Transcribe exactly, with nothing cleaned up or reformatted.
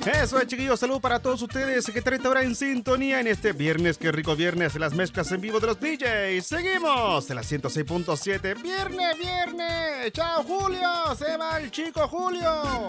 Eso es, chiquillos, salud para todos ustedes que treinta horas en sintonía en este viernes, qué rico viernes, las mezclas en vivo de los D Js. Seguimos en la ciento seis punto siete, viernes, viernes. Chao, Julio, se va el chico Julio.